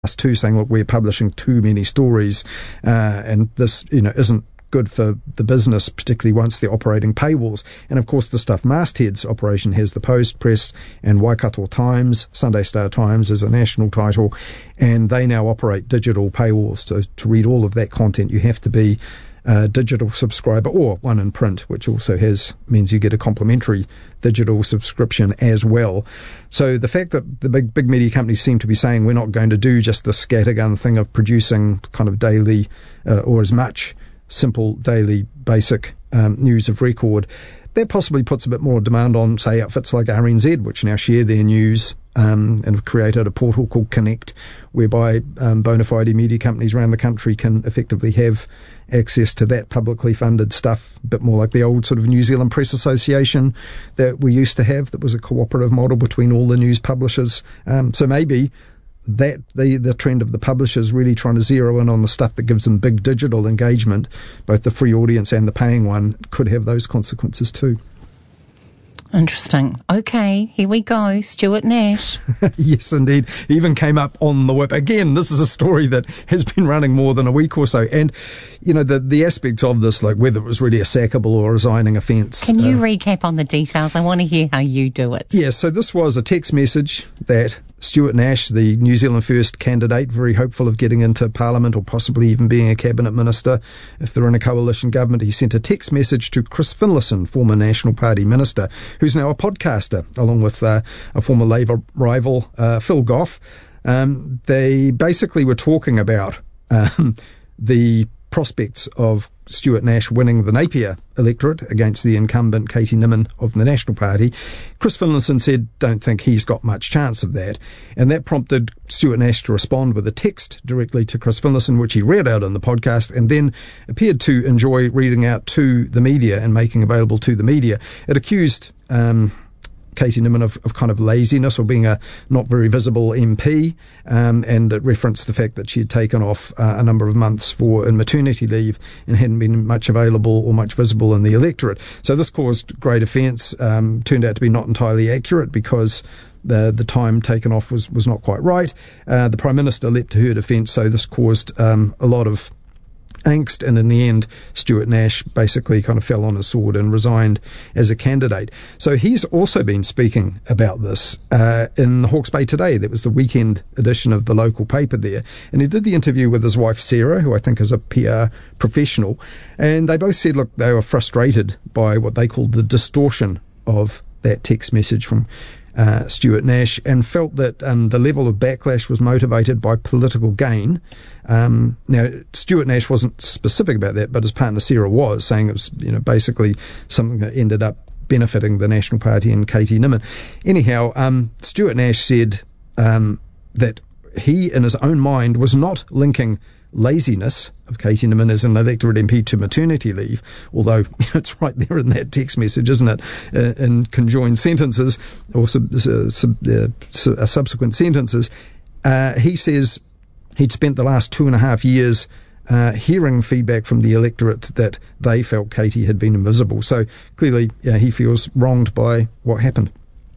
too, saying, look, we're publishing too many stories, and this, isn't good for the business, particularly once they're operating paywalls. And of course, the Stuff Masthead's operation has the Post, Press, and Waikato Times. Sunday Star Times is a national title, and they now operate digital paywalls. To read all of that content, you have to be a digital subscriber or one in print, which also means you get a complimentary digital subscription as well. So the fact that the big media companies seem to be saying we're not going to do just the scattergun thing of producing kind of daily or as much simple daily basic news of record, that possibly puts a bit more demand on, say, outfits like RNZ, which now share their news and have created a portal called Connect, whereby bona fide media companies around the country can effectively have access to that publicly funded stuff, a bit more like the old sort of New Zealand Press Association that we used to have, that was a cooperative model between all the news publishers. So maybe that the trend of the publishers really trying to zero in on the stuff that gives them big digital engagement, both the free audience and the paying one, could have those consequences too. Interesting. Okay, here we go. Stuart Nash. Yes, indeed. He even came up on the whip. Again, this is a story that has been running more than a week or so. And, the aspects of this, like whether it was really a sackable or resigning offence. Can you recap on the details? I want to hear how you do it. Yeah, so this was a text message that Stuart Nash, the New Zealand First candidate, very hopeful of getting into Parliament or possibly even being a cabinet minister if they're in a coalition government, he sent a text message to Chris Finlayson, former National Party minister, who's now a podcaster, along with a former Labour rival, Phil Goff. They basically were talking about the prospects of Stuart Nash winning the Napier electorate against the incumbent Katie Nimmin of the National Party. Chris Finlayson said, don't think he's got much chance of that. And that prompted Stuart Nash to respond with a text directly to Chris Finlayson, which he read out on the podcast, and then appeared to enjoy reading out to the media and making available to the media. It accused Katie Nimmin of kind of laziness or being a not very visible MP, and it referenced the fact that she had taken off a number of months in maternity leave and hadn't been much available or much visible in the electorate. So this caused great offence, turned out to be not entirely accurate because the time taken off was not quite right. The Prime Minister leapt to her defence, so this caused a lot of angst, and in the end Stuart Nash basically kind of fell on his sword and resigned as a candidate. So he's also been speaking about this in the Hawke's Bay Today. That was the weekend edition of the local paper there, and he did the interview with his wife Sarah, who I think is a PR professional, and they both said, look, they were frustrated by what they called the distortion of that text message from Stuart Nash, and felt that the level of backlash was motivated by political gain. Now, Stuart Nash wasn't specific about that, but his partner Sarah was, saying it was basically something that ended up benefiting the National Party and Katie Nimmin. Anyhow, Stuart Nash said that he, in his own mind, was not linking laziness of Katie Nimmin as an electorate MP to maternity leave, although it's right there in that text message, isn't it, in conjoined sentences or subsequent sentences. He says he'd spent the last 2.5 years hearing feedback from the electorate that they felt Katie had been invisible. So clearly he feels wronged by what happened.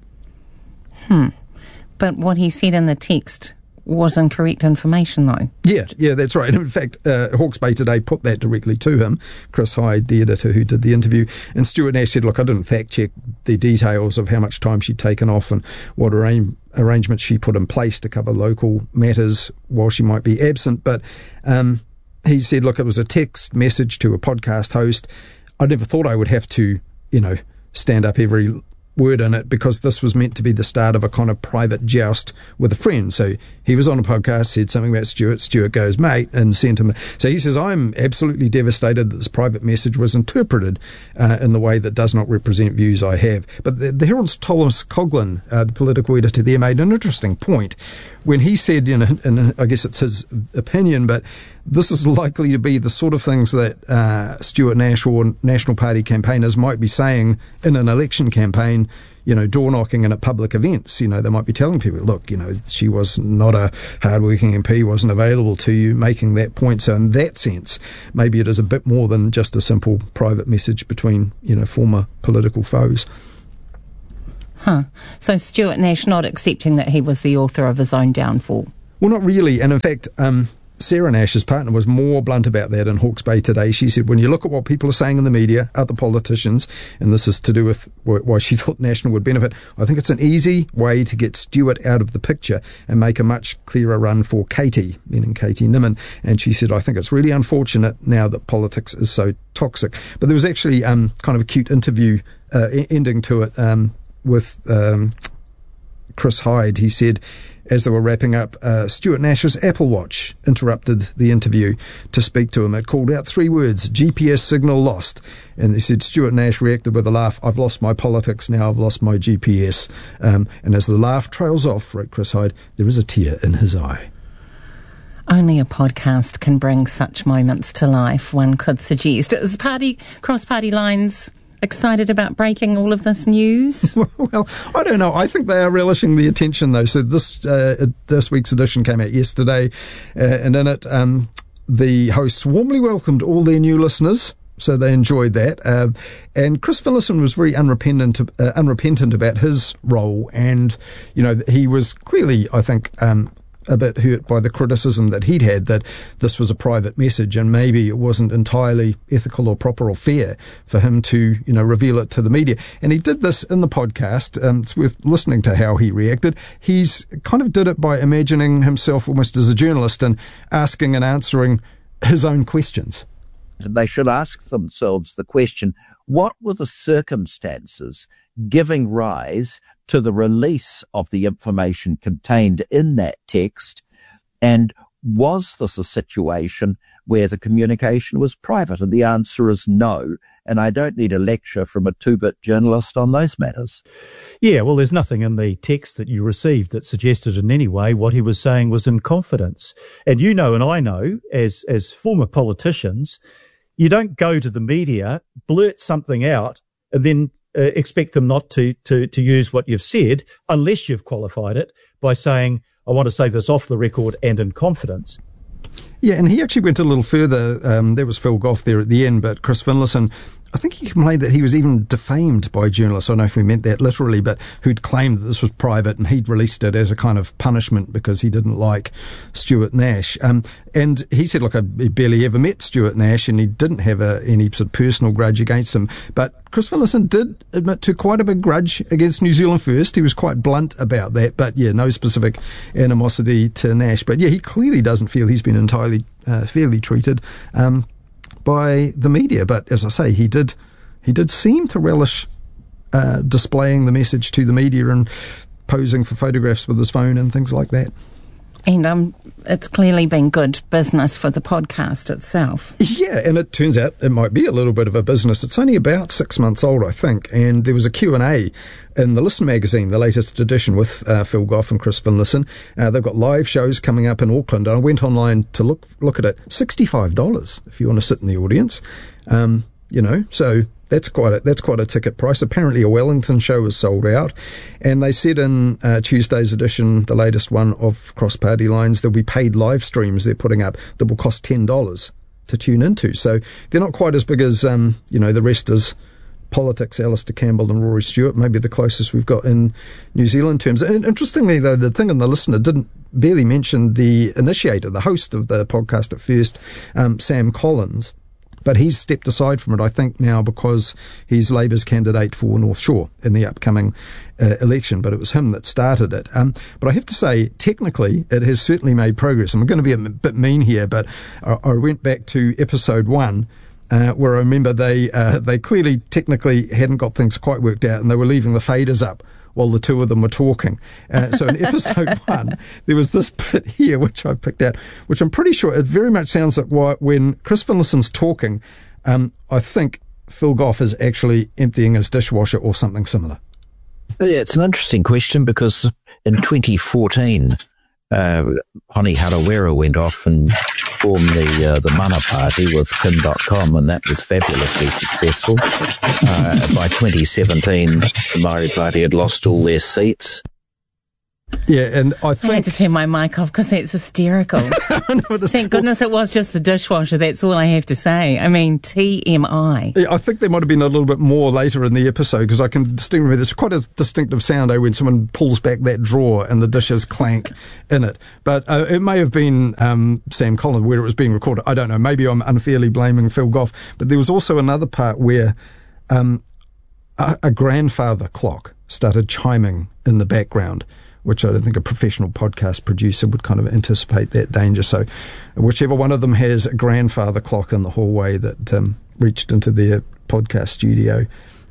But what he said in the text was incorrect information, though. Yeah, that's right. In fact, Hawke's Bay Today put that directly to him, Chris Hyde, the editor who did the interview, and Stuart Nash said, look, I didn't fact-check the details of how much time she'd taken off and what arrangements she put in place to cover local matters while she might be absent, but he said, look, it was a text message to a podcast host. I never thought I would have to, stand up every word in it, because this was meant to be the start of a kind of private joust with a friend. So he was on a podcast, said something about Stuart goes, mate, and sent him. So he says, I'm absolutely devastated that this private message was interpreted in the way that does not represent views I have. But the Herald's Thomas Coughlin, the political editor there, made an interesting point when he said, and I guess it's his opinion, but this is likely to be the sort of things that Stuart Nash or National Party campaigners might be saying in an election campaign, door knocking and at public events. They might be telling people, look, she was not a hardworking MP, wasn't available to you, making that point. So in that sense, maybe it is a bit more than just a simple private message between, former political foes. So Stuart Nash not accepting that he was the author of his own downfall. Well, not really. And in fact, Sarah Nash, his partner, was more blunt about that in Hawke's Bay today. She said, when you look at what people are saying in the media, other politicians, and this is to do with why she thought National would benefit, I think it's an easy way to get Stewart out of the picture and make a much clearer run for Katie, meaning Katie Nimmin. And she said, I think it's really unfortunate now that politics is so toxic. But there was actually kind of a cute interview ending to it with Chris Hyde. He said, as they were wrapping up, Stuart Nash's Apple Watch interrupted the interview to speak to him. It called out 3 words, GPS signal lost. And he said, Stuart Nash reacted with a laugh, I've lost my politics, now I've lost my GPS. And as the laugh trails off, wrote Chris Hyde, there is a tear in his eye. Only a podcast can bring such moments to life, one could suggest. Is cross-party lines excited about breaking all of this news? Well, I don't know. I think they are relishing the attention, though. So this week's edition came out yesterday, and in it, the hosts warmly welcomed all their new listeners, so they enjoyed that. And Chris Finlayson was very unrepentant about his role, and he was clearly, I think, a bit hurt by the criticism that he'd had that this was a private message and maybe it wasn't entirely ethical or proper or fair for him to, reveal it to the media. And he did this in the podcast. It's worth listening to how he reacted. He's kind of did it by imagining himself almost as a journalist and asking and answering his own questions. They should ask themselves the question, what were the circumstances giving rise to the release of the information contained in that text? And was this a situation where the communication was private? And the answer is no. And I don't need a lecture from a 2-bit journalist on those matters. Yeah, well, there's nothing in the text that you received that suggested in any way what he was saying was in confidence. And and I know, as former politicians, you don't go to the media, blurt something out, and then expect them not to use what you've said unless you've qualified it by saying, I want to say this off the record and in confidence. Yeah, and he actually went a little further. There was Phil Goff there at the end, but Chris Finlayson, I think he complained that he was even defamed by journalists. I don't know if we meant that literally, but who'd claimed that this was private and he'd released it as a kind of punishment because he didn't like Stuart Nash. And he said, look, I barely ever met Stuart Nash and he didn't have any sort of personal grudge against him. But Chris Finlayson did admit to quite a big grudge against New Zealand First. He was quite blunt about that, but yeah, no specific animosity to Nash. But yeah, he clearly doesn't feel he's been entirely fairly treated by the media. But as I say, he did seem to relish displaying the message to the media and posing for photographs with his phone and things like that. And it's clearly been good business for the podcast itself. Yeah, and it turns out it might be a little bit of a business. It's only about 6 months old, I think, and there was a Q&A in the Listen magazine, the latest edition, with Phil Goff and Chris Finlayson. They've got live shows coming up in Auckland. I went online to look at it. $65 if you want to sit in the audience. So that's quite a ticket price. Apparently a Wellington show is sold out, and they said in Tuesday's edition, the latest one of Cross Party Lines, there'll be paid live streams they're putting up that will cost $10 to tune into. So they're not quite as big as the rest is politics, Alistair Campbell and Rory Stewart, maybe the closest we've got in New Zealand terms. And interestingly, though, the thing in the Listener didn't barely mention the initiator, the host of the podcast at first, Sam Collins. But he's stepped aside from it, I think, now because he's Labour's candidate for North Shore in the upcoming election. But it was him that started it. But I have to say, technically, it has certainly made progress. I'm going to be a bit mean here, but I went back to episode 1, where I remember they clearly technically hadn't got things quite worked out, and they were leaving the faders up while the two of them were talking. So in episode 1, there was this bit here, which I picked out, which I'm pretty sure it very much sounds like when Chris Finlayson's talking, I think Phil Goff is actually emptying his dishwasher or something similar. Yeah, it's an interesting question because in 2014, Honi Harawira went off and formed the Mana Party with Kin.com, and that was fabulously successful. By 2017, the Maori Party had lost all their seats. Yeah, and I I had to turn my mic off because that's hysterical. Thank goodness it was just the dishwasher. That's all I have to say. I mean, TMI. Yeah, I think there might have been a little bit more later in the episode because I can distinctly remember there's quite a distinctive sound when someone pulls back that drawer and the dishes clank in it. But it may have been Sam Collins where it was being recorded. I don't know. Maybe I'm unfairly blaming Phil Goff. But there was also another part where a grandfather clock started chiming in the background, which I don't think a professional podcast producer would kind of anticipate that danger. So whichever one of them has a grandfather clock in the hallway that reached into their podcast studio,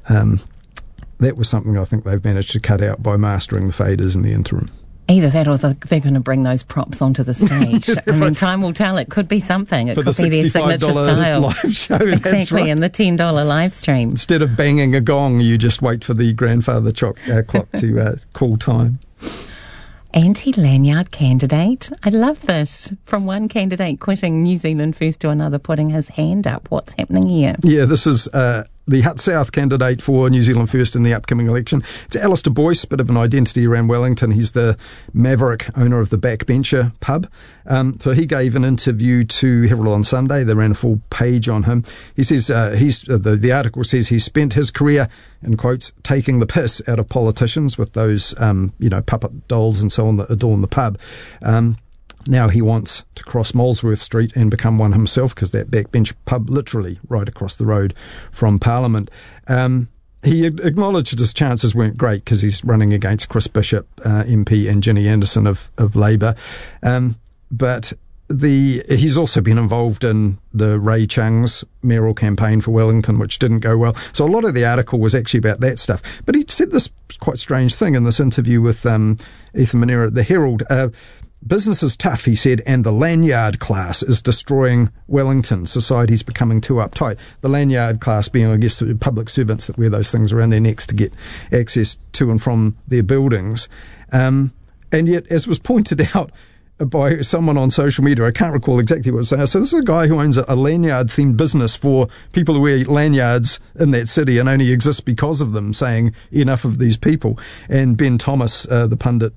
that was something I think they've managed to cut out by mastering the faders in the interim. Either that or they're going to bring those props onto the stage. I mean, time will tell. It could be something. It could be their signature style. Live show, exactly, right. And the $10 live stream. Instead of banging a gong, you just wait for the grandfather clock to call time. Anti-lanyard candidate. I love this. From one candidate quitting New Zealand First to another putting his hand up. What's happening here? Yeah, this is the Hutt South candidate for New Zealand First in the upcoming election. It's Alistair Boyce, bit of an identity around Wellington. He's the maverick owner of the Backbencher pub. So he gave an interview to Herald on Sunday. They ran a full page on him. He says the article says he spent his career, in quotes, taking the piss out of politicians with those puppet dolls and so on that adorn the pub. Now he wants to cross Molesworth Street and become one himself because that backbench pub literally right across the road from Parliament. He acknowledged his chances weren't great because he's running against Chris Bishop, MP, and Ginny Anderson of Labour. But he's also been involved in the Ray Chung's mayoral campaign for Wellington, which didn't go well. So a lot of the article was actually about that stuff. But he said this quite strange thing in this interview with Ethan Manera at the Herald. Business is tough, he said, and the lanyard class is destroying Wellington. Society's becoming too uptight. The lanyard class being, I guess, public servants that wear those things around their necks to get access to and from their buildings. And yet, as was pointed out by someone on social media, I can't recall exactly what it was saying. So this is a guy who owns a lanyard-themed business for people who wear lanyards in that city and only exists because of them, saying enough of these people. And Ben Thomas, the pundit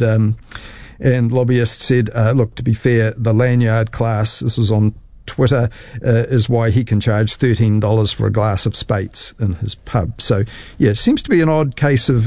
and lobbyist, said, look, to be fair, the lanyard class, this was on Twitter, is why he can charge $13 for a glass of Spates in his pub. So, yeah, it seems to be an odd case of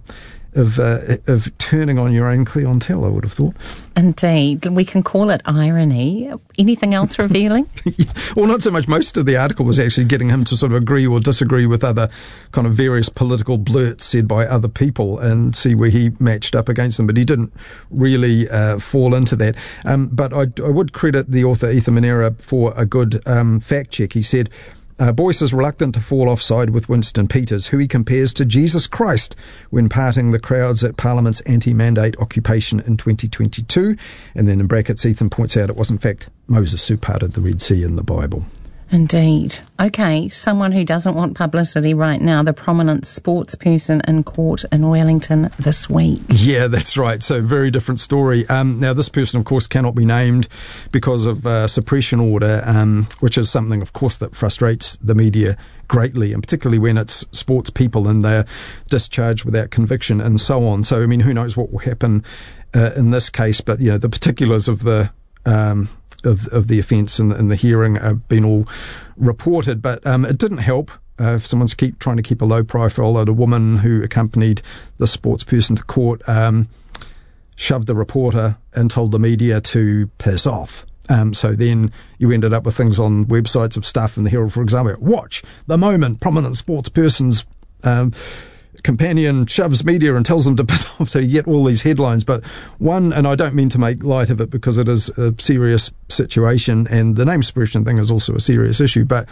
turning on your own clientele, I would have thought. Indeed. We can call it irony. Anything else revealing? Well, not so much. Most of the article was actually getting him to sort of agree or disagree with other kind of various political blurts said by other people and see where he matched up against them. But he didn't really fall into that. But I would credit the author Ethan Manera for a good fact check. He said, Boyce is reluctant to fall offside with Winston Peters, who he compares to Jesus Christ when parting the crowds at Parliament's anti-mandate occupation in 2022. And then in brackets, Ethan points out it was in fact Moses who parted the Red Sea in the Bible. Indeed. Okay, someone who doesn't want publicity right now, the prominent sports person in court in Wellington this week. Yeah, that's right. So very different story. Now, this person, of course, cannot be named because of suppression order, which is something, of course, that frustrates the media greatly, and particularly when it's sports people and they're discharged without conviction and so on. So, I mean, who knows what will happen in this case, but, the particulars of the of the offence and the hearing have been all reported, but it didn't help. If someone's trying to keep a low profile, that a woman who accompanied the sports person to court shoved the reporter and told the media to piss off. So then you ended up with things on websites of stuff in the Herald, for example. Watch the moment prominent sports person's companion shoves media and tells them to piss off, so you get all these headlines. But one, and I don't mean to make light of it because it is a serious situation, and the name suppression thing is also a serious issue, but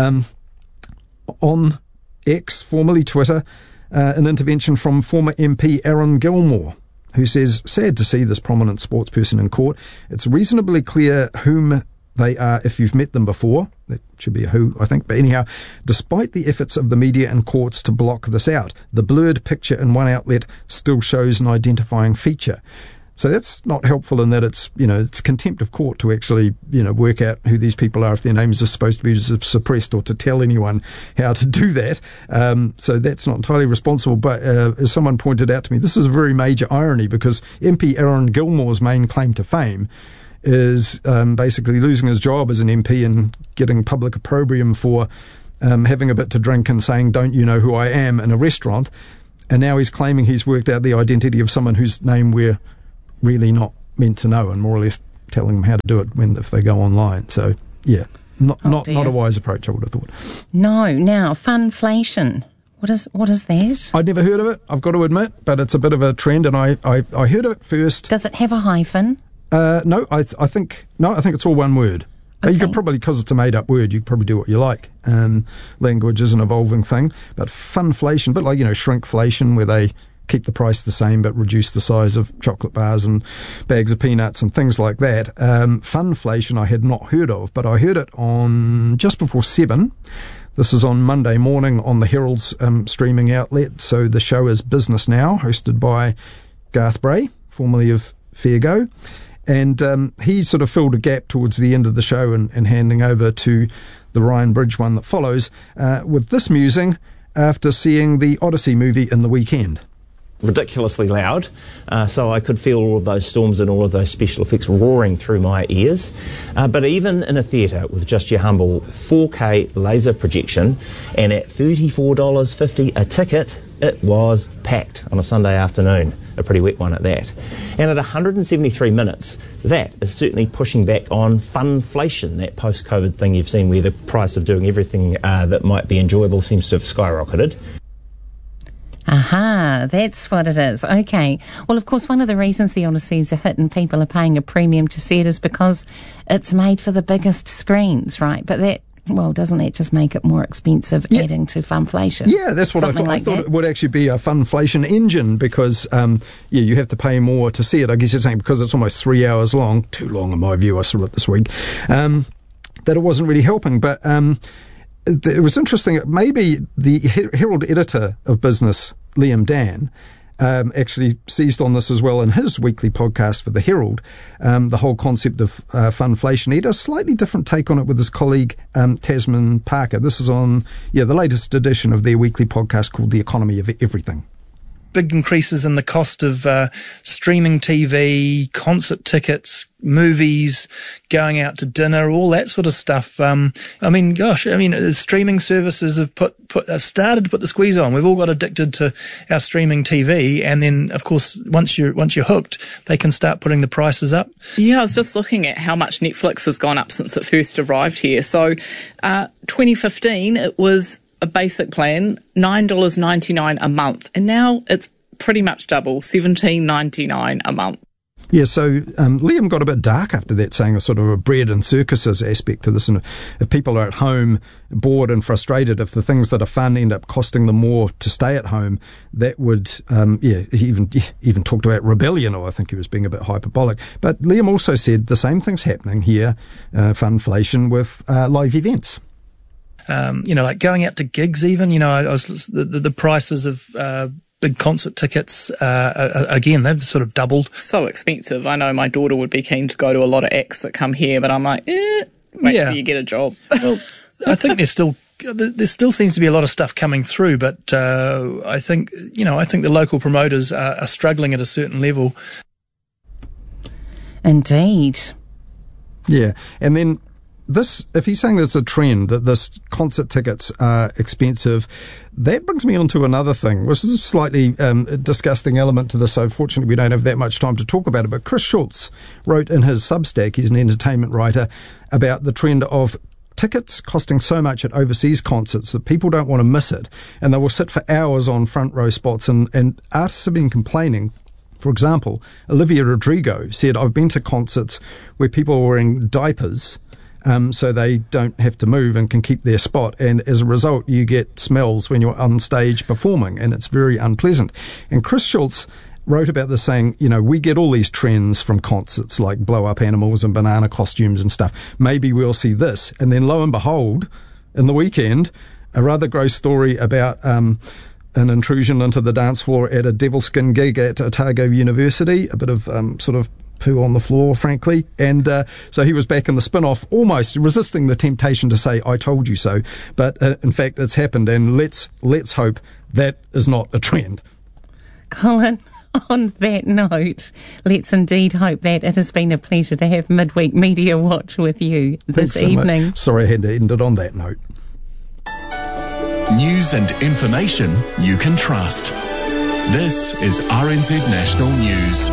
on X, formerly Twitter, an intervention from former MP Aaron Gilmore, who says, sad to see this prominent sports person in court. It's reasonably clear whom they are if you've met them before. That should be a who, I think. But anyhow, despite the efforts of the media and courts to block this out, the blurred picture in one outlet still shows an identifying feature. So that's not helpful in that it's contempt of court to actually, work out who these people are if their names are supposed to be suppressed, or to tell anyone how to do that. So that's not entirely responsible. But as someone pointed out to me, this is a very major irony, because MP Aaron Gilmore's main claim to fame is basically losing his job as an MP and getting public opprobrium for having a bit to drink and saying, "Don't you know who I am?" in a restaurant. And now he's claiming he's worked out the identity of someone whose name we're really not meant to know, and more or less telling them how to do it if they go online. So, yeah, not a wise approach, I would have thought. No. Now, funflation. What is that? I'd never heard of it, I've got to admit, but it's a bit of a trend, and I heard it first. Does it have a hyphen? No, I think it's all one word. Okay. You could probably, because it's a made-up word, you could probably do what you like. Language is an evolving thing, but funflation, a bit like shrinkflation, where they keep the price the same but reduce the size of chocolate bars and bags of peanuts and things like that. Funflation I had not heard of, but I heard it on just before 7. This is on Monday morning on the Herald's streaming outlet. So the show is Business Now, hosted by Garth Bray, formerly of Fair Go. And he sort of filled a gap towards the end of the show and handing over to the Ryan Bridge one that follows with this musing after seeing the Odyssey movie in the weekend. Ridiculously loud, so I could feel all of those storms and all of those special effects roaring through my ears. But even in a theatre with just your humble 4K laser projection and at $34.50 a ticket, it was packed on a Sunday afternoon, a pretty wet one at that. And at 173 minutes, that is certainly pushing back on funflation, that post-COVID thing you've seen where the price of doing everything that might be enjoyable seems to have skyrocketed. Aha, that's what it is. Okay. Well, of course, one of the reasons the Odyssey's a hit and people are paying a premium to see it is because it's made for the biggest screens, right? But doesn't that just make it more expensive, adding to funflation? Yeah, that's what Something I thought it would actually be a funflation engine, because, you have to pay more to see it. I guess you're saying because it's almost 3 hours long, too long in my view, I saw it this week, that it wasn't really helping. But it was interesting. Maybe the Herald editor of business, Liam Dan, actually seized on this as well in his weekly podcast for the Herald, the whole concept of funflation. He had a slightly different take on it with his colleague Tasman Parker. This is on the latest edition of their weekly podcast called The Economy of Everything. Big increases in the cost of streaming TV, concert tickets, movies, going out to dinner, all that sort of stuff. Streaming services have started to put the squeeze on. We've all got addicted to our streaming TV, and then, of course, once you're hooked, they can start putting the prices up. Yeah, I was just looking at how much Netflix has gone up since it first arrived here. So, 2015, it was a basic plan, $9.99 a month, and now it's pretty much double, $17.99 a month. Yeah, so Liam got a bit dark after that, saying a sort of a bread and circuses aspect to this, and if people are at home bored and frustrated, if the things that are fun end up costing them more to stay at home, that would, he even talked about rebellion, or I think he was being a bit hyperbolic. But Liam also said the same thing's happening here, funflation, with live events. Like going out to gigs even, the prices of big concert tickets, again, they've sort of doubled. So expensive. I know my daughter would be keen to go to a lot of acts that come here, but I'm like, wait till you get a job. Well, I think there still seems to be a lot of stuff coming through, but I think the local promoters are struggling at a certain level. Indeed. Yeah, and then this, if he's saying there's a trend that this concert tickets are expensive, that brings me on to another thing, which is a slightly disgusting element to this, so fortunately we don't have that much time to talk about it. But Chris Schultz wrote in his Substack, he's an entertainment writer, about the trend of tickets costing so much at overseas concerts that people don't want to miss it, and they will sit for hours on front row spots, and artists have been complaining. For example, Olivia Rodrigo said, "I've been to concerts where people are wearing diapers so they don't have to move and can keep their spot, and as a result you get smells when you're on stage performing, and it's very unpleasant." And Chris Schultz wrote about this, saying, we get all these trends from concerts like blow up animals and banana costumes and stuff. Maybe we'll see this. And then lo and behold, in the weekend, a rather gross story about an intrusion into the dance floor at a Devilskin gig at Otago University, a bit of sort of poo on the floor, frankly. And so he was back in the spin-off, almost resisting the temptation to say, I told you so. But in fact, it's happened, and let's hope that is not a trend. Colin, on that note, let's indeed hope that. It has been a pleasure to have Midweek Media Watch with you this evening. Sorry I had to end it on that note. News and information you can trust. This is RNZ National News.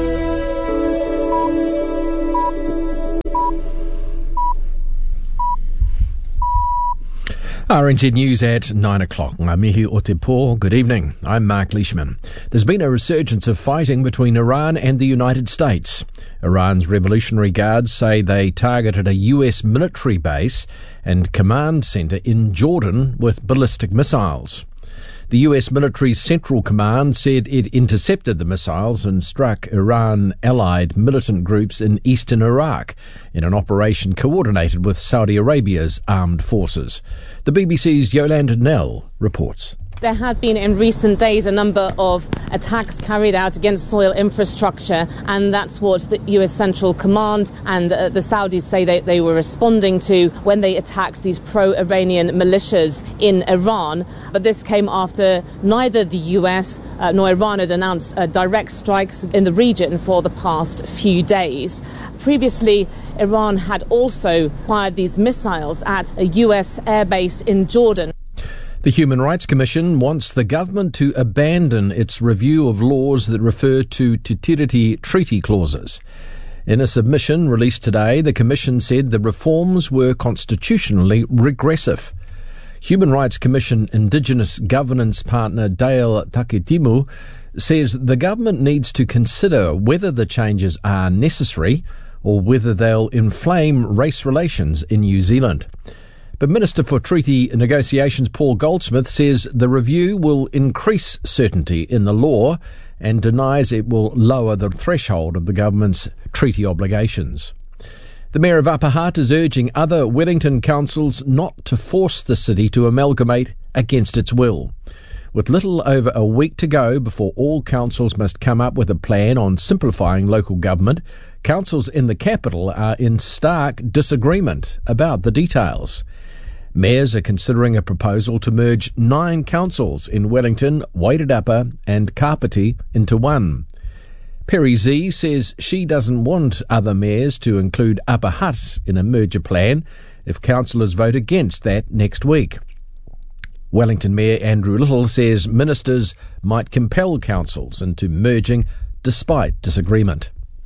RNZ News at 9 o'clock. Ngā mihi o te pō. Good evening. I'm Mark Leishman. There's been a resurgence of fighting between Iran and the United States. Iran's Revolutionary Guards say they targeted a US military base and command centre in Jordan with ballistic missiles. The US military's Central Command said it intercepted the missiles and struck Iran-allied militant groups in eastern Iraq in an operation coordinated with Saudi Arabia's armed forces. The BBC's Yolanda Nell reports. There have been in recent days a number of attacks carried out against soil infrastructure, and that's what the US Central Command and the Saudis say they were responding to when they attacked these pro-Iranian militias in Iran. But this came after neither the US nor Iran had announced direct strikes in the region for the past few days. Previously, Iran had also fired these missiles at a US airbase in Jordan. The Human Rights Commission wants the government to abandon its review of laws that refer to Te Tiriti Treaty clauses. In a submission released today, the Commission said the reforms were constitutionally regressive. Human Rights Commission Indigenous Governance partner Dale Takitimu says the government needs to consider whether the changes are necessary or whether they'll inflame race relations in New Zealand. But Minister for Treaty Negotiations Paul Goldsmith says the review will increase certainty in the law and denies it will lower the threshold of the government's treaty obligations. The Mayor of Upper Hutt is urging other Wellington councils not to force the city to amalgamate against its will. With little over a week to go before all councils must come up with a plan on simplifying local government, councils in the capital are in stark disagreement about the details. Mayors are considering a proposal to merge 9 councils in Wellington, Wairarapa and Kapiti into one. Perry Z says she doesn't want other mayors to include Upper Hutt in a merger plan if councillors vote against that next week. Wellington Mayor Andrew Little says ministers might compel councils into merging despite disagreement.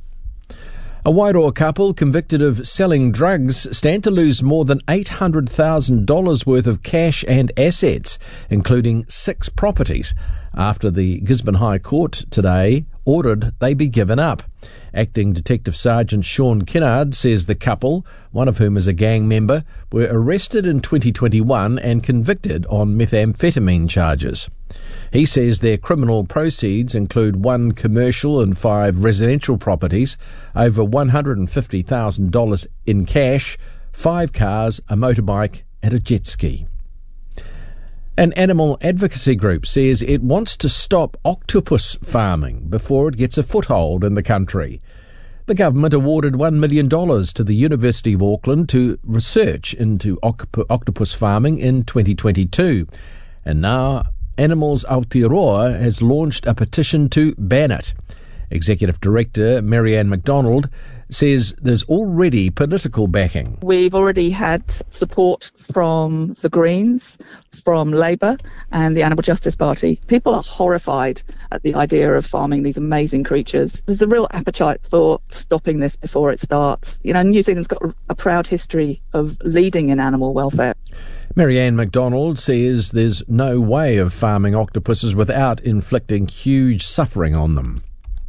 A Wairoa couple convicted of selling drugs stand to lose more than $800,000 worth of cash and assets, including 6 properties, after the Gisborne High Court today ordered they be given up. Acting Detective Sergeant Sean Kinnard says the couple, one of whom is a gang member, were arrested in 2021 and convicted on methamphetamine charges. He says their criminal proceeds include 1 commercial and 5 residential properties, over $150,000 in cash, 5 cars, a motorbike and a jet ski. An animal advocacy group says it wants to stop octopus farming before it gets a foothold in the country. The government awarded $1 million to the University of Auckland to research into octopus farming in 2022, and now Animals Aotearoa has launched a petition to ban it. Executive Director Marianne MacDonald says there's already political backing. We've already had support from the Greens, from Labour and the Animal Justice Party. People are horrified at the idea of farming these amazing creatures. There's a real appetite for stopping this before it starts. You know, New Zealand's got a proud history of leading in animal welfare. Marianne MacDonald says there's no way of farming octopuses without inflicting huge suffering on them.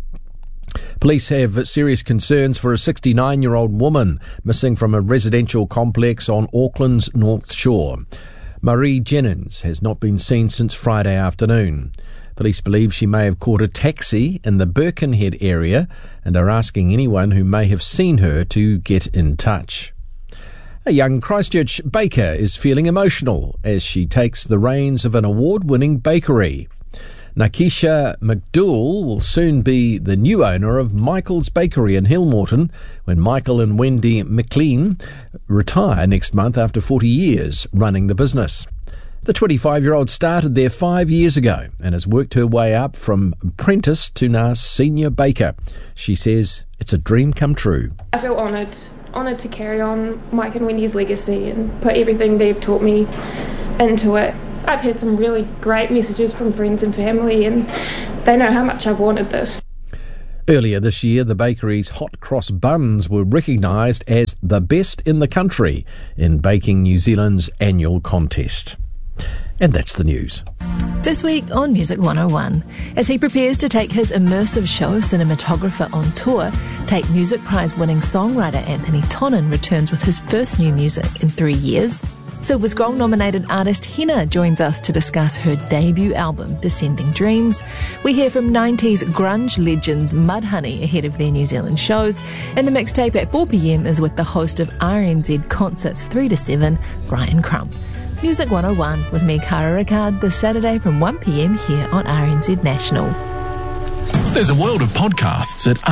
Police have serious concerns for a 69-year-old woman missing from a residential complex on Auckland's North Shore. Marie Jennings has not been seen since Friday afternoon. Police believe she may have caught a taxi in the Birkenhead area and are asking anyone who may have seen her to get in touch. A young Christchurch baker is feeling emotional as she takes the reins of an award-winning bakery. Nakisha McDougall will soon be the new owner of Michael's Bakery in Hillmorton when Michael and Wendy McLean retire next month after 40 years running the business. The 25-year-old started there 5 years ago and has worked her way up from apprentice to now senior baker. She says it's a dream come true. I feel honoured to carry on Mike and Wendy's legacy and put everything they've taught me into it. I've had some really great messages from friends and family, and they know how much I've wanted this. Earlier this year, the bakery's hot cross buns were recognised as the best in the country in Baking New Zealand's annual contest. And that's the news. This week on Music 101, as he prepares to take his immersive show Cinematographer on tour, Tate Music Prize winning songwriter Anthony Tonnon returns with his first new music in 3 years. Silver Scroll nominated artist Henna joins us to discuss her debut album, Descending Dreams. We hear from 90s grunge legends Mudhoney ahead of their New Zealand shows. And the mixtape at 4pm is with the host of RNZ Concerts 3 to 7, Brian Crump. Music 101 with me, Cara Ricard, this Saturday from 1pm here on RNZ National. There's a world of podcasts at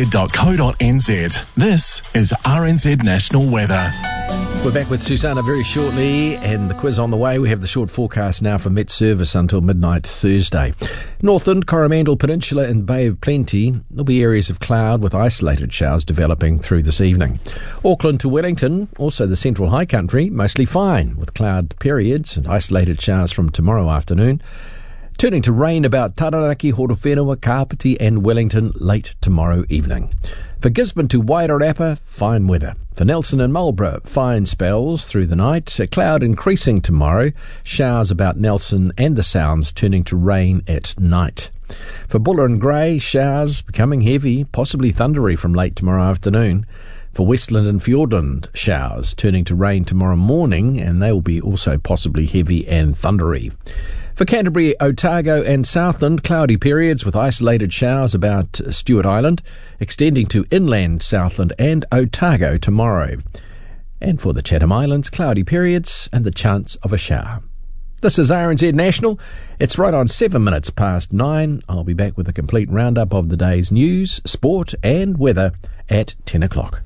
rnz.co.nz. This is RNZ National Weather. We're back with Susanna very shortly, and the quiz on the way. We have the short forecast now for Met Service until midnight Thursday. Northland, Coromandel Peninsula and Bay of Plenty, there'll be areas of cloud with isolated showers developing through this evening. Auckland to Wellington, also the Central High Country, mostly fine with cloud periods and isolated showers from tomorrow afternoon. Turning to rain about Taranaki, Horowhenua, Kapiti and Wellington late tomorrow evening. For Gisborne to Wairarapa, fine weather. For Nelson and Marlborough, fine spells through the night. A cloud increasing tomorrow. Showers about Nelson and the Sounds turning to rain at night. For Buller and Grey, showers becoming heavy, possibly thundery from late tomorrow afternoon. For Westland and Fiordland, showers turning to rain tomorrow morning, and they will be also possibly heavy and thundery. For Canterbury, Otago and Southland, cloudy periods with isolated showers about Stewart Island, extending to inland Southland and Otago tomorrow. And for the Chatham Islands, cloudy periods and the chance of a shower. This is RNZ National. It's right on 7 minutes past 9. I'll be back with a complete roundup of the day's news, sport and weather at 10 o'clock.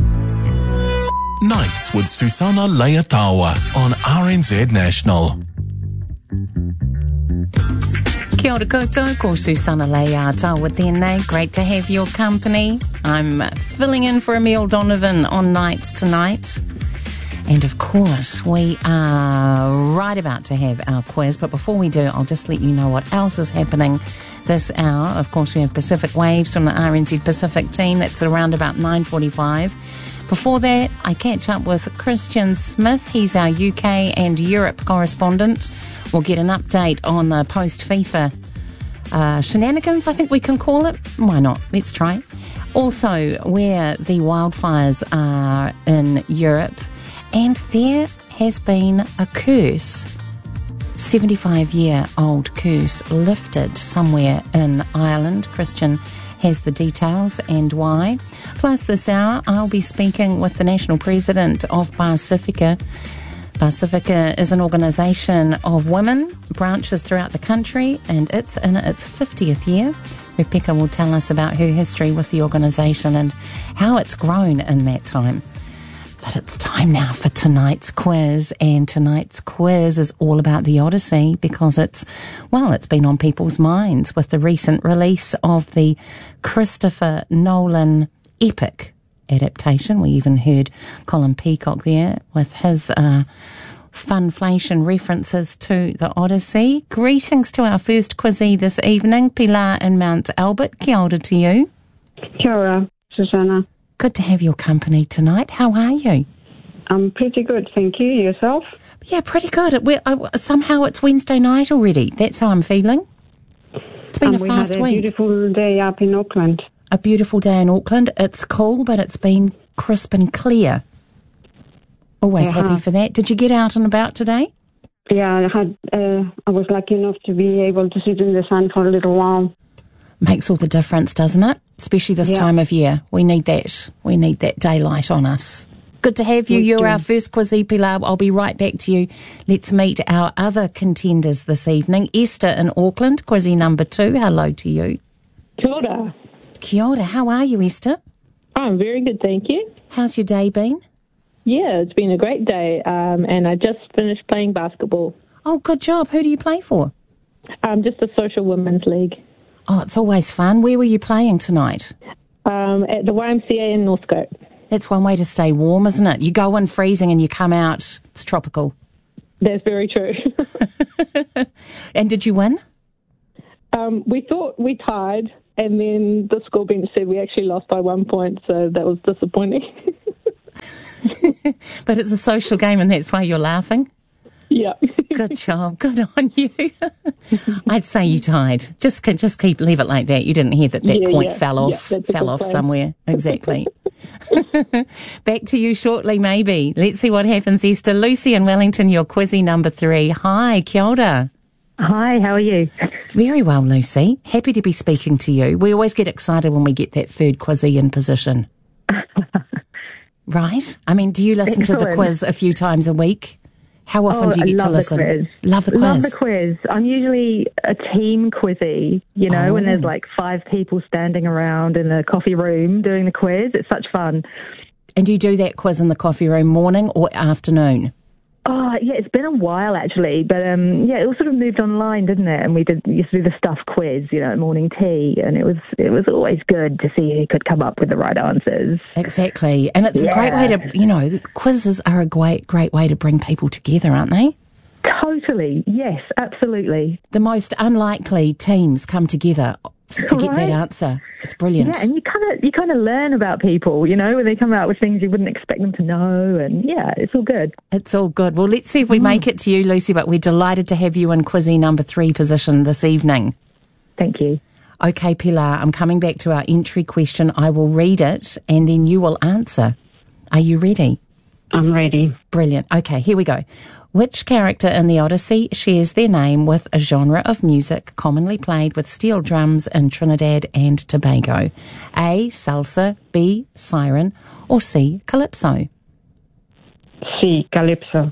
Nights with Susanna Leatawa on RNZ National. Kia ora koutou, ko Susanna Leatawa tēnei. Great to have your company. I'm filling in for Emile Donovan on nights tonight. And of course, we are right about to have our quiz. But before we do, I'll just let you know what else is happening this hour. Of course, we have Pacific Waves from the RNZ Pacific team. That's around about 9:45. Before that, I catch up with Christian Smith. He's our UK and Europe correspondent. We'll get an update on the post-FIFA shenanigans, I think we can call it. Why not? Let's try. Also, where the wildfires are in Europe. And there has been a curse, 75-year-old curse, lifted somewhere in Ireland. Christian has the details and why. Plus this hour, I'll be speaking with the national president of Pacifica. Pacifica is an organisation of women, branches throughout the country, and it's in its 50th year. Rebecca will tell us about her history with the organisation and how it's grown in that time. But it's time now for tonight's quiz, and tonight's quiz is all about the Odyssey because it's been on people's minds with the recent release of the Christopher Nolan epic adaptation. We even heard Colin Peacock there with his funflation references to the Odyssey. Greetings to our first quizzee this evening, Pilar in Mount Albert. Kia ora to you. Kia ora, Susanna. Good to have your company tonight. How are you? I'm pretty good, thank you. Yourself? Yeah, pretty good. Somehow it's Wednesday night already. That's how I'm feeling. It's been a fast week. We had a beautiful day up in Auckland. A beautiful day in Auckland. It's cool, but it's been crisp and clear. Always happy for that. Did you get out and about today? Yeah, I was lucky enough to be able to sit in the sun for a little while. Makes all the difference, doesn't it? Especially this time of year. We need that. We need that daylight on us. Good to have you. You're our first quizy, Pilar. I'll be right back to you. Let's meet our other contenders this evening. Esther in Auckland, quizy number 2. Hello to you. Kia ora. Kia ora. How are you, Esther? I'm very good, thank you. How's your day been? Yeah, it's been a great day, and I just finished playing basketball. Oh, good job. Who do you play for? Just a social women's league. Oh, it's always fun. Where were you playing tonight? At the YMCA in Northcote. That's one way to stay warm, isn't it? You go in freezing and you come out, it's tropical. That's very true. And did you win? We thought we tied, and then the score bench said we actually lost by 1 point, so that was disappointing. But it's a social game and that's why you're laughing? Yeah. Good job. Good on you. I'd say you tied. Just leave it like that. You didn't hear that point fell off somewhere. Exactly. Back to you shortly, maybe. Let's see what happens, Esther. Lucy in Wellington, your quizy number 3. Hi, kia ora. Hi, how are you? Very well, Lucy. Happy to be speaking to you. We always get excited when we get that third quizy in position. Right? I mean, do you listen to the quiz a few times a week? How often do you get to listen? Love the quiz. Love the quiz. I'm usually a team quizzy, when there's like 5 people standing around in a coffee room doing the quiz. It's such fun. And do you do that quiz in the coffee room morning or afternoon? Oh, yeah, it's been a while actually, but it all sort of moved online, didn't it? And we used to do the stuff quiz, at morning tea, and it was always good to see who could come up with the right answers. Exactly, and it's a great way to, quizzes are a great way to bring people together, aren't they? Totally, yes, absolutely. The most unlikely teams come together to get that answer. It's brilliant. Yeah, and you kind of learn about people, when they come out with things you wouldn't expect them to know, and it's all good. It's all good. Well, let's see if we make it to you, Lucy, but we're delighted to have you in quizy number 3 position this evening. Thank you. Okay, Pilar, I'm coming back to our entry question. I will read it, and then you will answer. Are you ready? I'm ready. Brilliant. Okay, here we go. Which character in the Odyssey shares their name with a genre of music commonly played with steel drums in Trinidad and Tobago? A, salsa, B, siren, or C, calypso? C, calypso.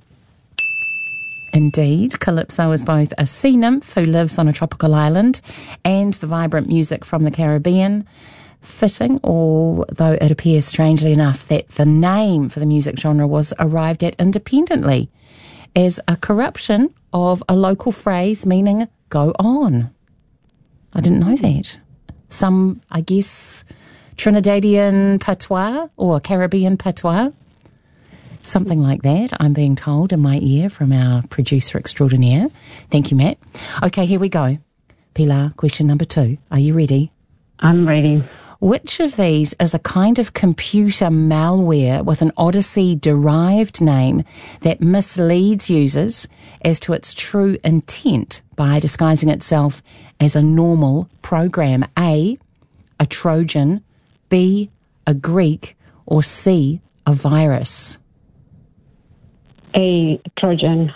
Indeed, calypso is both a sea nymph who lives on a tropical island and the vibrant music from the Caribbean. Fitting, although it appears strangely enough that the name for the music genre was arrived at independently as a corruption of a local phrase meaning go on. I didn't know that. Some, I guess, Trinidadian patois or Caribbean patois. Something like that, I'm being told in my ear from our producer extraordinaire. Thank you, Matt. Okay, here we go. Pilar, question number 2. Are you ready? I'm ready. Which of these is a kind of computer malware with an Odyssey-derived name that misleads users as to its true intent by disguising itself as a normal program? A, a Trojan, B, a Greek, or C, a virus? A Trojan.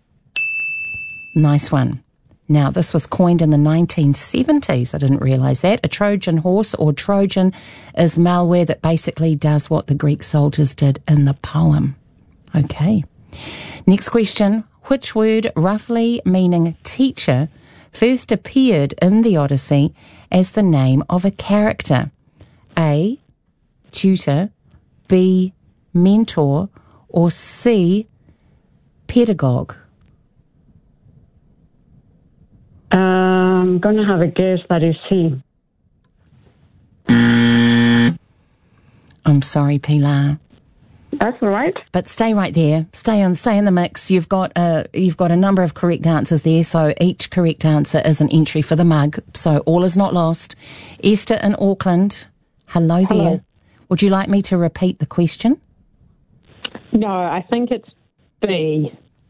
Nice one. Now, this was coined in the 1970s. I didn't realise that. A Trojan horse or Trojan is malware that basically does what the Greek soldiers did in the poem. Okay. Next question. Which word, roughly meaning teacher, first appeared in the Odyssey as the name of a character? A, tutor, B, mentor, or C, pedagogue? I'm going to have a guess that is C. I'm sorry, Pilar. That's all right. But stay right there. Stay in the mix. You've got a number of correct answers there, so each correct answer is an entry for the mug. So all is not lost. Esther in Auckland, hello there. Would you like me to repeat the question? No, I think it's B.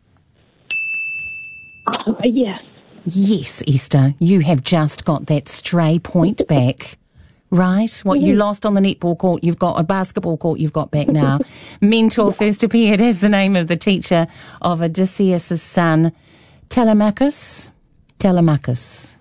Yes. Yes, Esther, you have just got that stray point back. Right? What you lost on the netball court, you've got a basketball court, you've got back now. Mentor first appeared as the name of the teacher of Odysseus' son, Telemachus. Telemachus.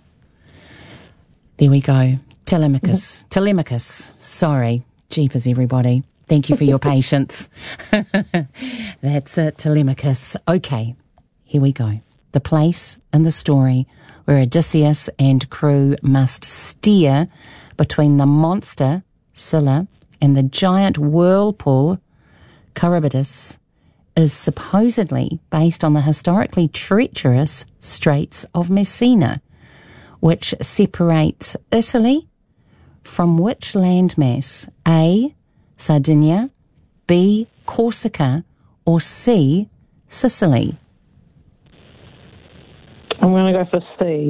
There we go. Telemachus. Sorry. Jeepers, everybody. Thank you for your patience. That's Telemachus. Okay, here we go. The place in the story where Odysseus and crew must steer between the monster, Scylla, and the giant whirlpool, Charybdis, is supposedly based on the historically treacherous Straits of Messina, which separates Italy from which landmass? A, Sardinia, B, Corsica, or C, Sicily? I'm going to go for C.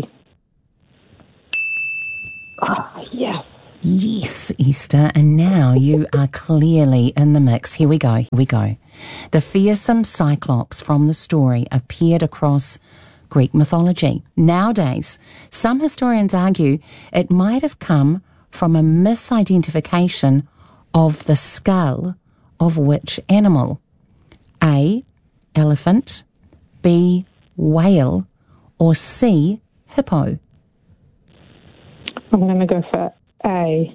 Oh, yes. Yes, Esther, and now you are clearly in the mix. Here we go. The fearsome Cyclops from the story appeared across Greek mythology. Nowadays, some historians argue it might have come from a misidentification of the skull of which animal? A, elephant, B, whale, or C, hippo? I'm going to go for A.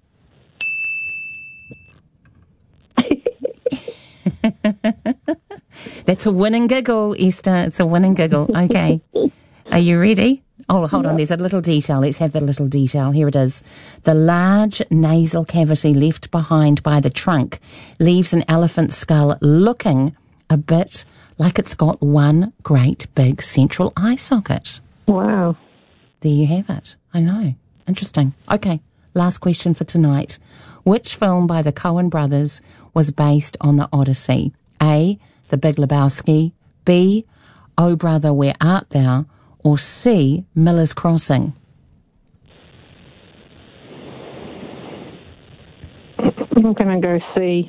That's a winning giggle, Esther. It's a winning giggle. Okay. Are you ready? Oh, hold on. There's a little detail. Let's have the little detail. Here it is. The large nasal cavity left behind by the trunk leaves an elephant's skull looking a bit like it's got one great big central eye socket. Wow. There you have it. I know. Interesting. Okay. Last question for tonight. Which film by the Coen brothers was based on the Odyssey? A, The Big Lebowski, B, Oh Brother, Where Art Thou, or C, Miller's Crossing? I'm going to go C.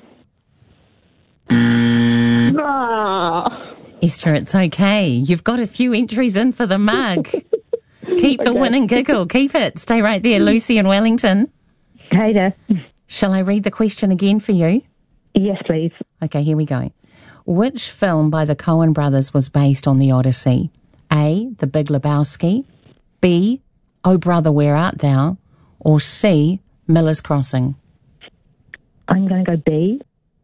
Esther, it's okay. You've got a few entries in for the mug. Keep the winning giggle. Keep it. Stay right there. Lucy in Wellington. Hey there. Shall I read the question again for you? Yes, please. Okay, here we go. Which film by the Coen brothers was based on the Odyssey? A, The Big Lebowski, B, Oh Brother, Where Art Thou, or C, Miller's Crossing? I'm going to go B.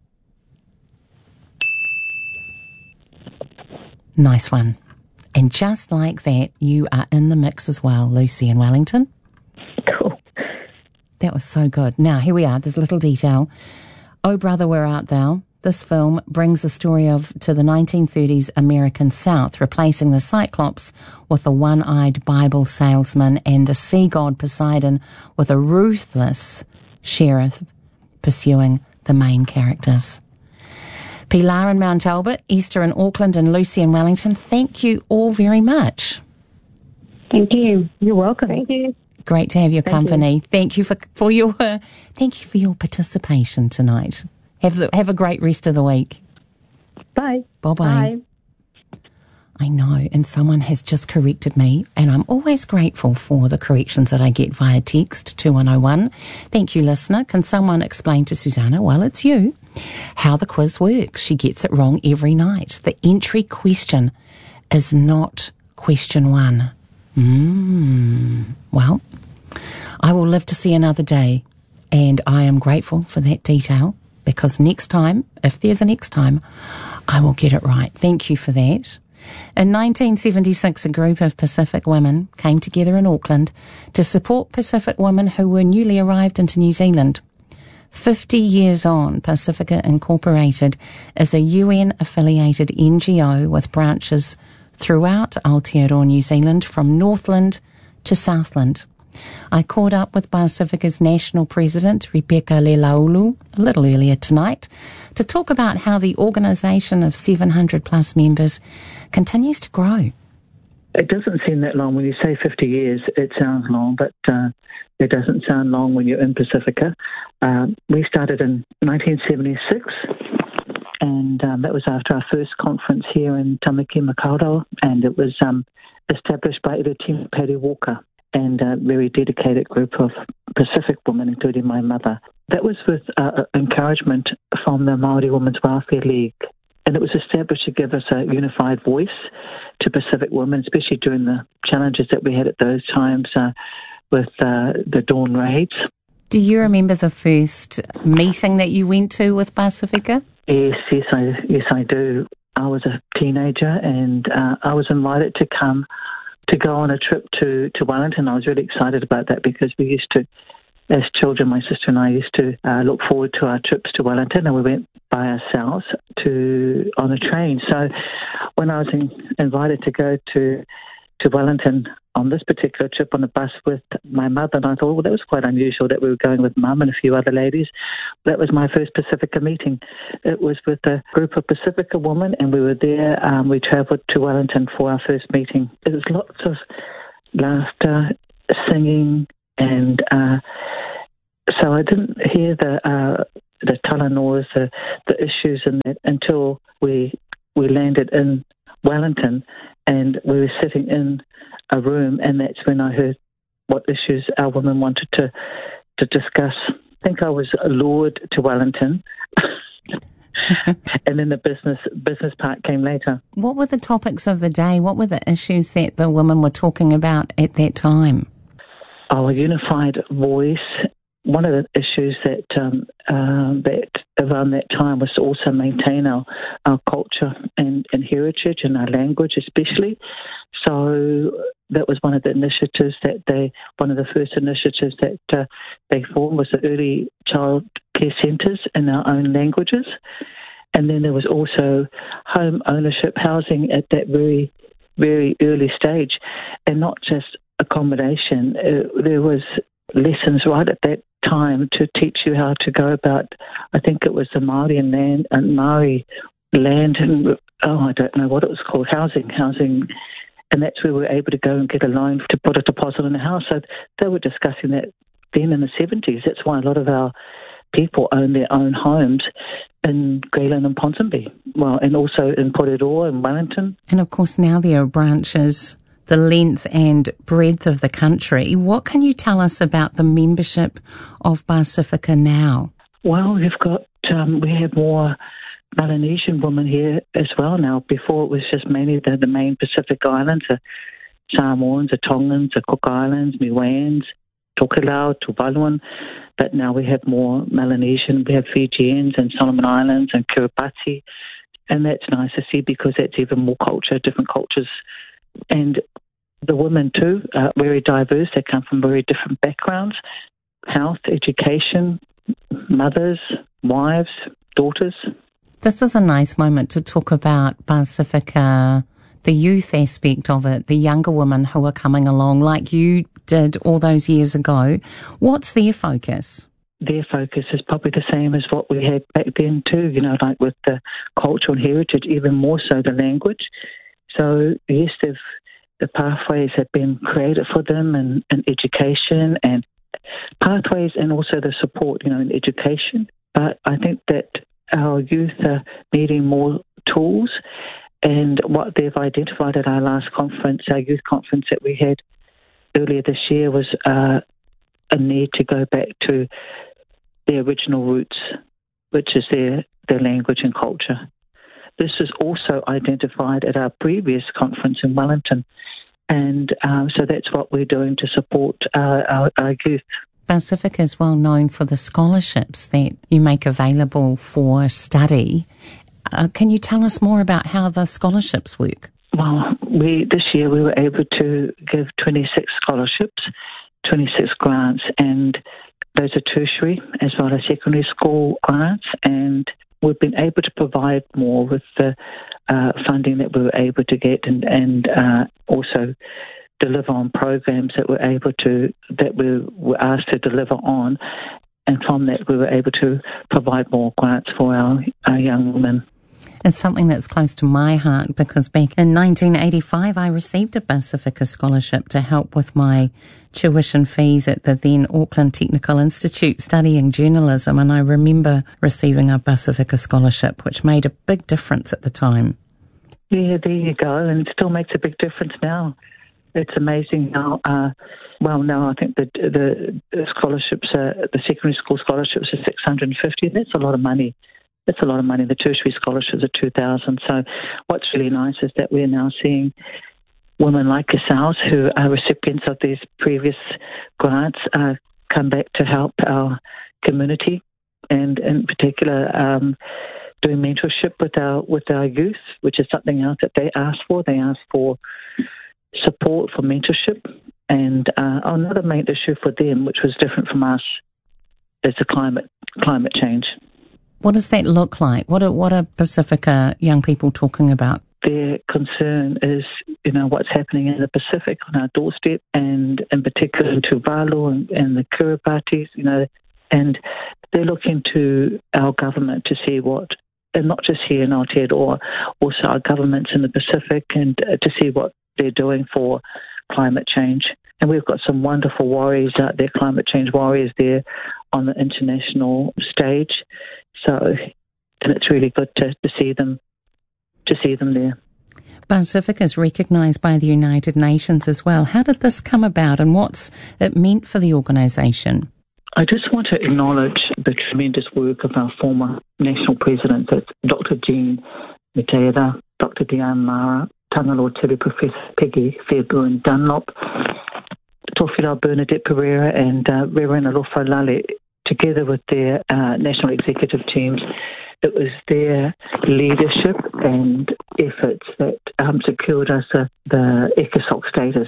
Nice one. And just like that, you are in the mix as well, Lucy in Wellington. Cool. That was so good. Now, here we are. There's a little detail. Oh Brother, Where Art Thou? This film brings the story to the 1930s American South, replacing the Cyclops with a one-eyed Bible salesman and the sea god Poseidon with a ruthless sheriff pursuing the main characters. Pilar in Mount Albert, Esther in Auckland, and Lucy in Wellington, thank you all very much. Thank you. You're welcome. Thank you. Great to have your company. Thank you for your participation tonight. Have a great rest of the week. Bye. Bye-bye. Bye. I know, and someone has just corrected me, and I'm always grateful for the corrections that I get via text 2101. Thank you, listener. Can someone explain to Susanna, well, it's you, how the quiz works? She gets it wrong every night. The entry question is not question 1. Well, I will live to see another day, and I am grateful for that detail, because next time, if there's a next time, I will get it right. Thank you for that. In 1976, a group of Pacific women came together in Auckland to support Pacific women who were newly arrived into New Zealand. 50 years on, Pacifica Incorporated is a UN-affiliated NGO with branches throughout Aotearoa, New Zealand, from Northland to Southland. I caught up with Pacifica's National President, Rebecca Lelaulu, a little earlier tonight, to talk about how the organisation of 700 plus members continues to grow. It doesn't seem that long. When you say 50 years, it sounds long, but it doesn't sound long when you're in Pacifica. We started in 1976, and that was after our first conference here in Tamaki Makaurau, and it was established by Iratima Perry Walker and a very dedicated group of Pacific women, including my mother. That was with encouragement from the Māori Women's Welfare League. And it was established to give us a unified voice to Pacific women, especially during the challenges that we had at those times with the Dawn raids. Do you remember the first meeting that you went to with Pasifika? Yes, I do. I was a teenager, and I was invited to go on a trip to Wellington. I was really excited about that because we used to, as children, my sister and I used to look forward to our trips to Wellington, and we went by ourselves on a train. So when I was invited to go to Wellington on this particular trip on a bus with my mother, and I thought, well, that was quite unusual that we were going with Mum and a few other ladies. That was my first Pasifika meeting. It was with a group of Pasifika women, and we were there. We travelled to Wellington for our first meeting. There was lots of laughter, singing, and so I didn't hear the talanors, the issues in that until we landed in Wellington, and we were sitting in a room, and that's when I heard what issues our women wanted to discuss. I think I was lured to Wellington, and then the business part came later. What were the topics of the day? What were the issues that the women were talking about at that time? Our unified voice. One of the issues that around that time was to also maintain our culture and heritage and our language especially. So that was one of the initiatives one of the first initiatives that they formed was the early child care centres in our own languages. And then there was also home ownership, housing at that very, very early stage, and not just accommodation. There was lessons right at that time to teach you how to go about, I think it was the Maori land, and I don't know what it was called, housing, and that's where we were able to go and get a loan to put a deposit in a house. So they were discussing that then in the 70s. That's why a lot of our people own their own homes in Greyland and Ponsonby, and also in Porirua and Wellington. And of course now there are branches the length and breadth of the country. What can you tell us about the membership of Pasifika now? Well, we have more Melanesian women here as well now. Before it was just mainly the main Pacific Islands, the Samoans, the Tongans, the Cook Islands, Niueans, Tokelau, Tuvaluan, but now we have more Melanesian. We have Fijians and Solomon Islands and Kiribati, and that's nice to see because that's even more culture, different cultures. And the women too are very diverse. They come from very different backgrounds, health, education, mothers, wives, daughters. This is a nice moment to talk about Pasifika, the youth aspect of it, the younger women who are coming along like you did all those years ago. What's their focus? Their focus is probably the same as what we had back then too, like with the culture and heritage, even more so the language. So yes, the pathways have been created for them in education and pathways, and also the support, in education. But I think that our youth are needing more tools, and what they've identified at our last conference, our youth conference that we had earlier this year, was a need to go back to their original roots, which is their language and culture. This is also identified at our previous conference in Wellington, and so that's what we're doing to support our youth. Pasifika is well known for the scholarships that you make available for study. Can you tell us more about how the scholarships work? Well, this year we were able to give 26 scholarships, 26 grants, and those are tertiary as well as secondary school grants, and we've been able to provide more with the funding that we were able to get, and also deliver on programs that we were asked to deliver on, and from that we were able to provide more grants for our young women. It's something that's close to my heart because back in 1985 I received a Pasifika scholarship to help with my tuition fees at the then Auckland Technical Institute studying journalism, and I remember receiving a Pasifika scholarship, which made a big difference at the time. Yeah, there you go, and it still makes a big difference now. It's amazing how, now I think the scholarships, the secondary school scholarships are $650. That's a lot of money. That's a lot of money. The tertiary scholarships are $2,000. So what's really nice is that we're now seeing women like yourselves who are recipients of these previous grants come back to help our community, and in particular doing mentorship with our youth, which is something else that they asked for. They asked for support for mentorship, and another main issue for them, which was different from us, is the climate change. What does that look like? What are Pacifica young people talking about? Their concern is, what's happening in the Pacific on our doorstep, and in particular in Tuvalu and the Kiribatis, and they're looking to our government to see and not just here in Aotearoa, also our governments in the Pacific, and to see what they're doing for climate change. And we've got some wonderful warriors out there, climate change warriors there on the international stage. So, and it's really good to see them there. Pacifica is recognised by the United Nations as well. How did this come about, and what's it meant for the organisation? I just want to acknowledge the tremendous work of our former national presidents, that's Dr. Jean Mateada, Dr. Diane Mara, Tangalore Tiri Professor Peggy Fairburn Dunlop, Tōwhirau Bernadette Pereira and Reverend Alofo Lale, together with their national executive teams. It was their leadership and efforts that secured us the ECOSOC status,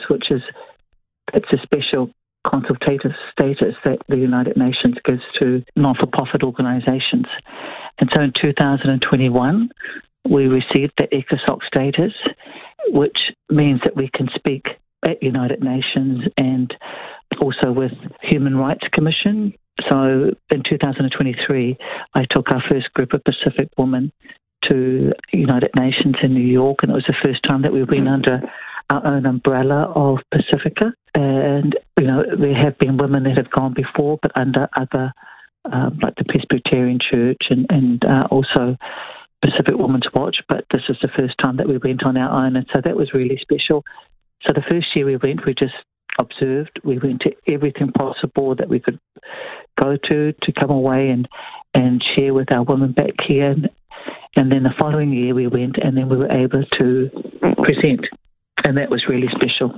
it's a special consultative status that the United Nations gives to non-for-profit organisations. And so in 2021, we received the ECOSOC status, which means that we can speak at United Nations and also with Human Rights Commission. So in 2023, I took our first group of Pacific women to United Nations in New York, and it was the first time that we've been under our own umbrella of Pacifica. And, there have been women that have gone before, but under other, like the Presbyterian Church and also Pacific Women's Watch, but this is the first time that we went on our own, and so that was really special. So the first year we went, we just observed. We went to everything possible that we could go to come away and share with our women back here. And then the following year we went, and then we were able to present, and that was really special.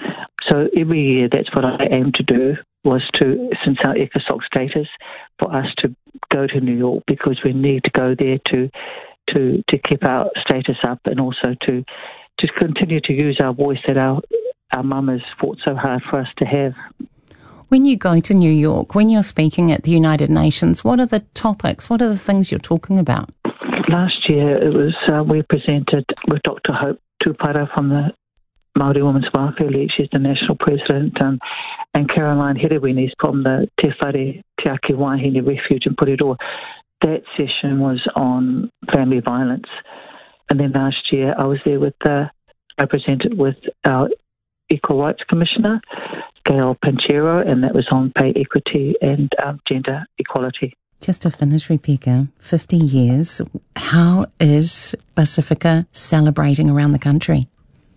So every year that's what I aim to do, was to, since our ECOSOC status, for us to go to New York, because we need to go there to keep our status up, and also to continue to use our voice that our mamas fought so hard for us to have. When you go to New York, when you're speaking at the United Nations, what are the topics? What are the things you're talking about? Last year it was we presented with Dr. Hope Tupara from the Māori Women's Welfare League. She's the national president, and Caroline Herewini from the Te Whare Te Ake Wahine Refuge in Porirua. That session was on family violence. And then last year I was there I presented with our Equal Rights Commissioner, Gail Panchero, and that was on pay equity and gender equality. Just to finish, Rebecca, 50 years, how is Pacifica celebrating around the country?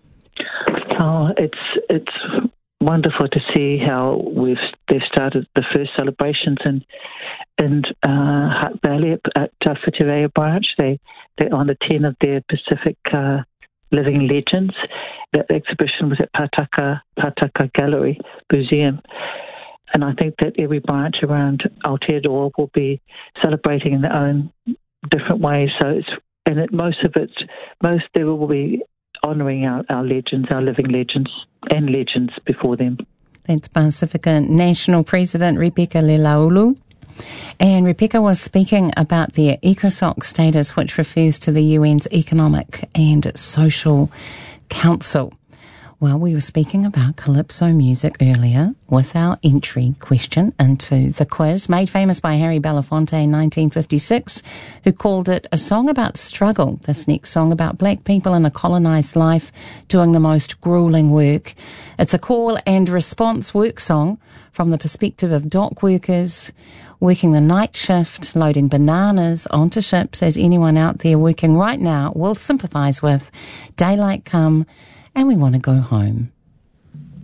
Oh, it's wonderful to see how they've started the first celebrations in Hutt Valley at Whitireia Branch. They honoured 10 of their Pacific living legends. That exhibition was at Pataka Gallery Museum. And I think that every branch around Aotearoa will be celebrating in their own different ways. So they will be honouring our legends, our living legends, and legends before them. That's Pacifica National President Rebecca Lelaulu. And Rebecca was speaking about their ECOSOC status, which refers to the UN's Economic and Social Council. Well, we were speaking about calypso music earlier with our entry question into the quiz, made famous by Harry Belafonte in 1956, who called it a song about struggle. This next song about black people in a colonised life doing the most gruelling work. It's a call and response work song from the perspective of dock workers working the night shift, loading bananas onto ships, as anyone out there working right now will sympathise with. Daylight come, and we want to go home.